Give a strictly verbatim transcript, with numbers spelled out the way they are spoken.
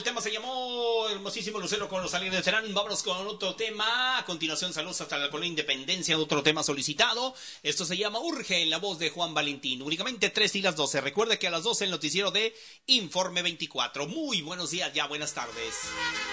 tema se llamó Hermosísimo Lucero con los Alegres de Terán. Vámonos con otro tema. A continuación, saludos hasta la Colonia Independencia, otro tema solicitado. Esto se llama Urge, en la voz de Juan Valentín. Únicamente tres y las doce. Recuerde que a las doce el noticiero de Informe veinticuatro. Muy buenos días, ya buenas tardes.